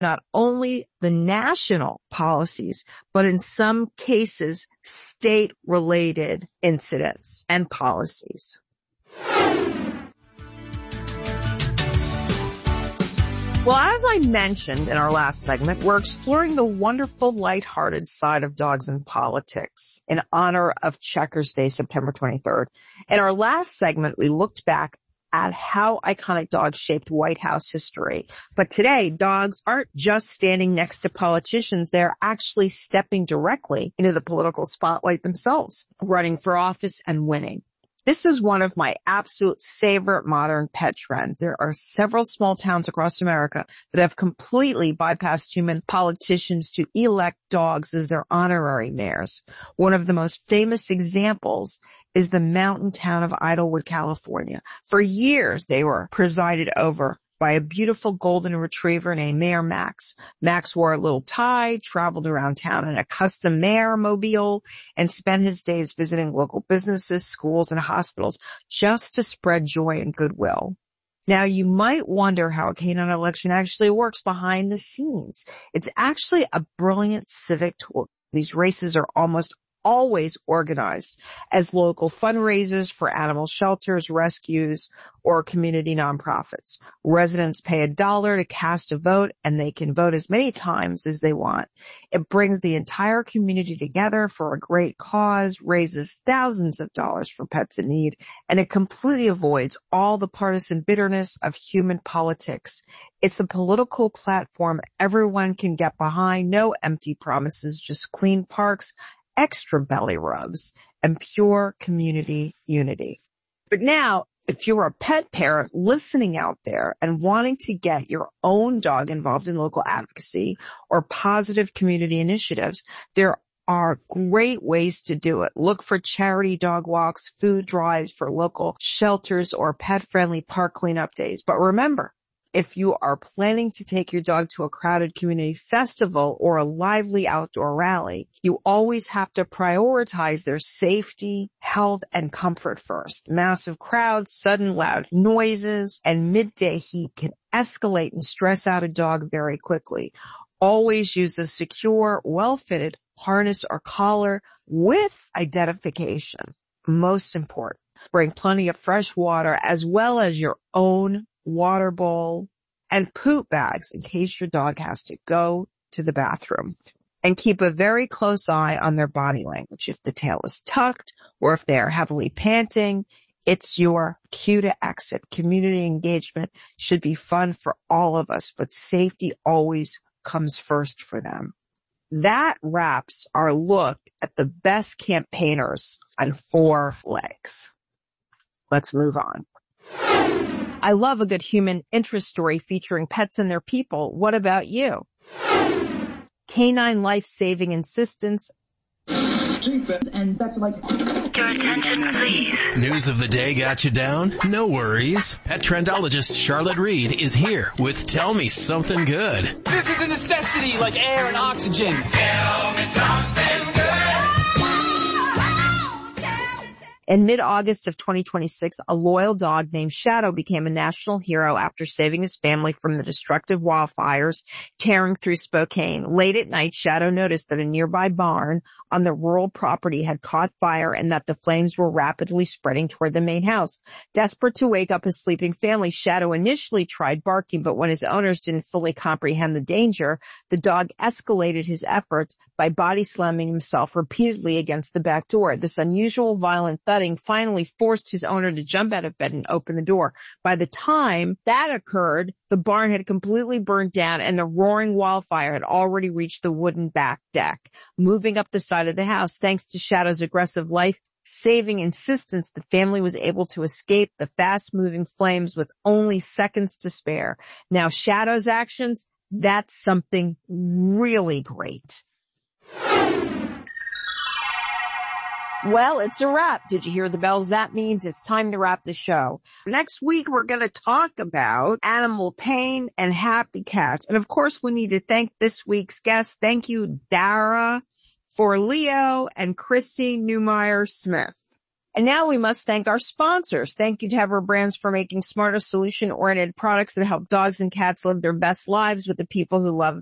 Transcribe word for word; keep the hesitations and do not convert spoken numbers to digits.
not only the national policies, but in some cases, state-related incidents and policies. Well, as I mentioned in our last segment, we're exploring the wonderful, lighthearted side of dogs in politics in honor of Checkers Day, September twenty-third. In our last segment, we looked back at how iconic dogs shaped White House history. But today, dogs aren't just standing next to politicians. They're actually stepping directly into the political spotlight themselves, running for office and winning. This is one of my absolute favorite modern pet trends. There are several small towns across America that have completely bypassed human politicians to elect dogs as their honorary mayors. One of the most famous examples is the mountain town of Idlewood, California. For years, they were presided over by a beautiful golden retriever named Mayor Max. Max wore a little tie, traveled around town in a custom mayor mobile, and spent his days visiting local businesses, schools, and hospitals just to spread joy and goodwill. Now, you might wonder how a canine election actually works behind the scenes. It's actually a brilliant civic tool. These races are almost always organized as local fundraisers for animal shelters, rescues, or community nonprofits. Residents pay a dollar to cast a vote, and they can vote as many times as they want. It brings the entire community together for a great cause, raises thousands of dollars for pets in need, and it completely avoids all the partisan bitterness of human politics. It's a political platform everyone can get behind. No empty promises, just clean parks, extra belly rubs, and pure community unity. But now, if you're a pet parent listening out there and wanting to get your own dog involved in local advocacy or positive community initiatives, there are great ways to do it. Look for charity dog walks, food drives for local shelters, or pet-friendly park cleanup days. But remember, if you are planning to take your dog to a crowded community festival or a lively outdoor rally, you always have to prioritize their safety, health, and comfort first. Massive crowds, sudden loud noises, and midday heat can escalate and stress out a dog very quickly. Always use a secure, well-fitted harness or collar with identification. Most important. Bring plenty of fresh water as well as your own water bowl, and poop bags in case your dog has to go to the bathroom. And keep a very close eye on their body language. If the tail is tucked or if they are heavily panting, it's your cue to exit. Community engagement should be fun for all of us, but safety always comes first for them. That wraps our look at the best campaigners on four legs. Let's move on. I love a good human interest story featuring pets and their people. What about you? Canine life-saving assistance. And that's like... Your attention, please. News of the day got you down? No worries. Pet trendologist Charlotte Reed is here with Tell Me Something Good. This is a necessity like air and oxygen. Tell me something good. In mid-August of twenty twenty-six, a loyal dog named Shadow became a national hero after saving his family from the destructive wildfires tearing through Spokane. Late at night, Shadow noticed that a nearby barn on the rural property had caught fire and that the flames were rapidly spreading toward the main house. Desperate to wake up his sleeping family, Shadow initially tried barking, but when his owners didn't fully comprehend the danger, the dog escalated his efforts by body slamming himself repeatedly against the back door. This unusual violent thudding finally forced his owner to jump out of bed and open the door. By the time that occurred, the barn had completely burned down and the roaring wildfire had already reached the wooden back deck, moving up the side of the house. Thanks to Shadow's aggressive life-saving insistence, the family was able to escape the fast-moving flames with only seconds to spare. Now, Shadow's actions, that's something really great. Well, it's a wrap. Did you hear the bells? That means it's time to wrap the show. Next week, we're going to talk about animal pain and happy cats. And of course, we need to thank this week's guests. Thank you, Dara, for Leo, and Christy Newmeyer Smith. And now we must thank our sponsors. Thank you to Ever Brands for making smarter, solution-oriented products that help dogs and cats live their best lives with the people who love